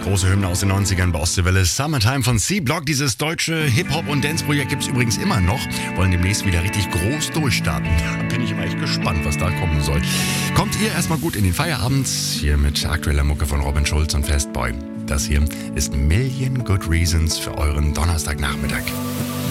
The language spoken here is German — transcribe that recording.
Große Hymne aus den 90ern bei Ostwelle. Summertime von C-Block. Dieses deutsche Hip-Hop- und Dance-Projekt gibt es übrigens immer noch. Wollen demnächst wieder richtig groß durchstarten. Da bin ich immer echt gespannt, was da kommen soll. Kommt ihr erstmal gut in den Feierabend. Hier mit aktueller Mucke von Robin Schulz und Fastboy. Das hier ist Million Good Reasons für euren Donnerstagnachmittag.